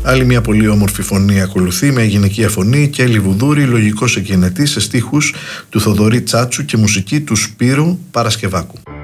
Άλλη μια πολύ όμορφη φωνή ακολουθεί με γυναικεία φωνή και Έλλη Βουδούρη, λογικός εκγενετής σε στίχους του Θοδωρή Τσάτσου και μουσική του Σπύρου Παρασκευάκου.